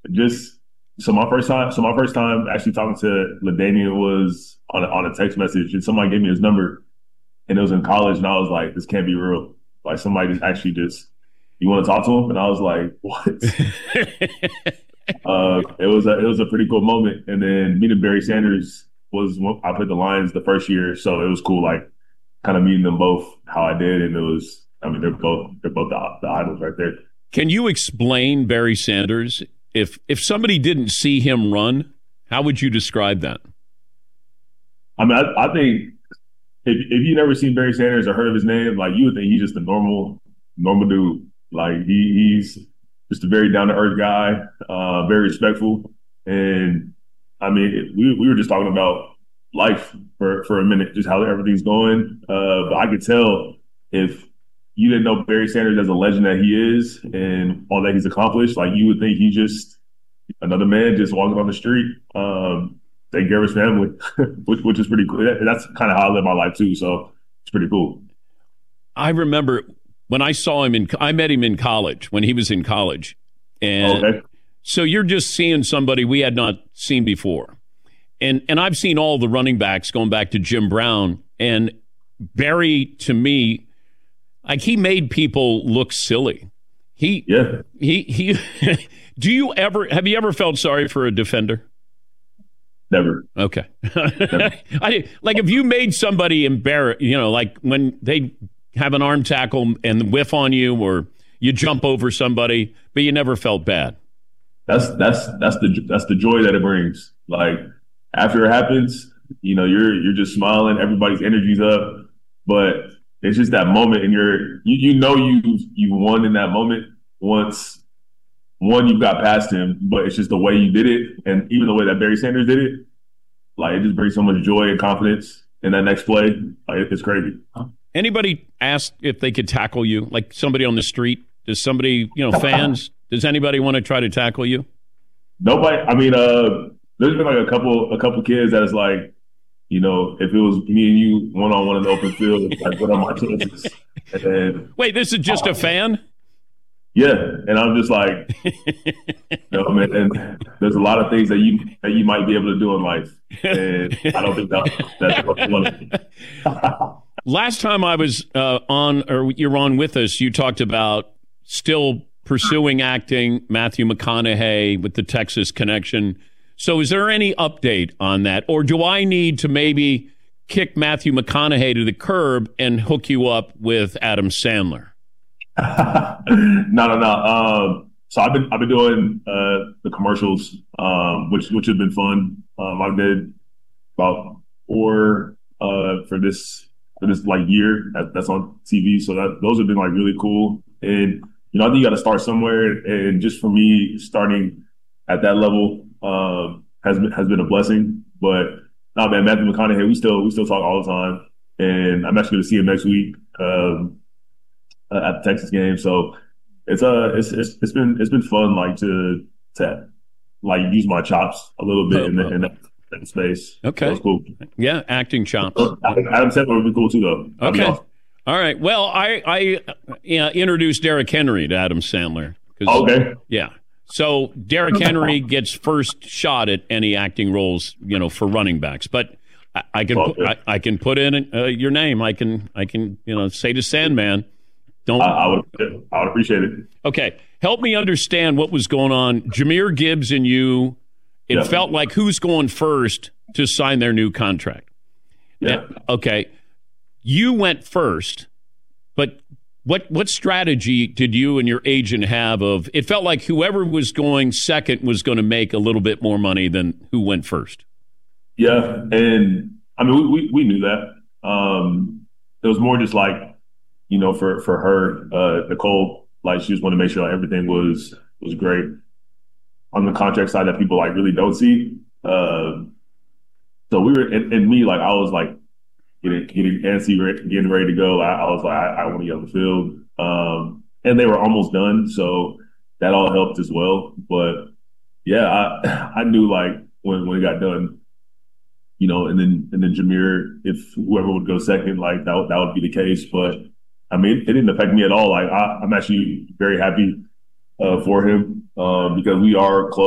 just so my first time actually talking to LaDainian was on a text message, and somebody gave me his number, and it was in college, and I was like, this can't be real. Like somebody just actually just you want to talk to him, and I was like, what? It was a pretty cool moment, and then meeting Barry Sanders was when I played the Lions the first year, so it was cool, like kind of meeting them both how I did, and it was. I mean, they're both the idols right there. Can you explain Barry Sanders? If somebody didn't see him run, how would you describe that? I mean, I think if you never seen Barry Sanders or heard of his name, like you would think he's just a normal dude. Like he's just a very down to earth guy, very respectful, and I mean, we were just talking about life for a minute, just how everything's going. But I could tell if you didn't know Barry Sanders as a legend that he is and all that he's accomplished, like you would think he's just another man just walking on the street, taking care of his family, which is pretty cool. That's kind of how I live my life too. So it's pretty cool. I remember when I saw him I met him in college when he was in college. And okay. So you're just seeing somebody we had not seen before. And I've seen all the running backs going back to Jim Brown, and Barry, to me, like he made people look silly. He do you have you ever felt sorry for a defender? Never. Okay. Never. Like if you made somebody embarrassed, like when they have an arm tackle and whiff on you, or you jump over somebody, but you never felt bad. That's the joy that it brings. Like after it happens, you're just smiling, everybody's energy's up, but it's just that moment, and you won in that moment once you got past him, but it's just the way you did it, and even the way that Barry Sanders did it, like it just brings so much joy and confidence in that next play. Like it's crazy. Anybody asked if they could tackle you, like somebody on the street? Does somebody, fans? Does anybody want to try to tackle you? Nobody. I mean, there's been like a couple kids that is like, if it was me and you one-on-one in the open field, like, what are my chances? And then, wait, this is just a fan? Yeah, and I'm just like, man, and there's a lot of things that you might be able to do in life, and I don't think that's one of them. Last time I was you were on with us, you talked about still pursuing acting, Matthew McConaughey with the Texas connection. So is there any update on that? Or do I need to maybe kick Matthew McConaughey to the curb and hook you up with Adam Sandler? No. So I've been doing the commercials, which have been fun. I did about 4 for this like year that's on TV. So those have been like really cool. And I think you got to start somewhere. And just for me, starting at that level has been a blessing. But no, man, Matthew McConaughey, we still talk all the time, and I'm actually going to see him next week at the Texas game. So it's been fun, like to like use my chops a little bit in that space. Okay, so it's cool. Yeah, acting chops. Adam Sandler would be cool too, though. Okay. Awesome. All right. Well, I introduced Derrick Henry to Adam Sandler. Okay. Yeah. So Derrick Henry gets first shot at any acting roles, for running backs. But I can put in your name. I can say to Sandman, don't. I would appreciate it. Okay, help me understand what was going on. Jahmyr Gibbs and you. It felt like who's going first to sign their new contract. Yeah. Okay, you went first, but. What strategy did you and your agent have of, it felt like whoever was going second was going to make a little bit more money than who went first? Yeah, and I mean, we knew that. It was more just like, for her, Nicole, like she just wanted to make sure like, everything was great on the contract side that people like really don't see. So we were, and me, like I was like, getting antsy, getting ready to go. I was like, I want to get on the field. And they were almost done, so that all helped as well. But yeah, I knew like when it got done, and then Jahmyr, if whoever would go second, like that would be the case. But I mean, it didn't affect me at all. Like I'm actually very happy for him because we are close.